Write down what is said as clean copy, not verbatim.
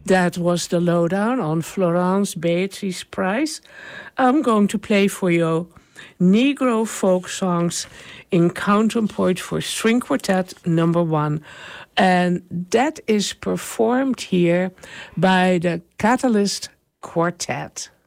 That was the lowdown on Florence Beatrice Price. I'm going to play for you Negro folk songs in counterpoint for string quartet number 1. And that is performed here by the Catalyst Quartet.